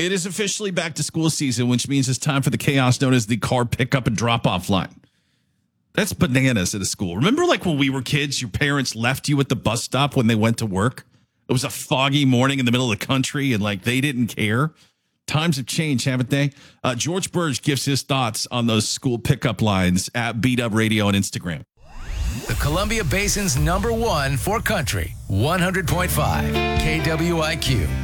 It is officially back to school season, which means it's time for the chaos known as the car pickup and drop off line. That's bananas at a school. Remember, like when we were kids, your parents left you at the bus stop when they went to work? It was a foggy morning in the middle of the country, and like they didn't care. Times have changed, haven't they? George Burge gives his thoughts on those school pickup lines at Beat Up Radio on Instagram. The Columbia Basin's #1 for country, 100.5 KWIQ.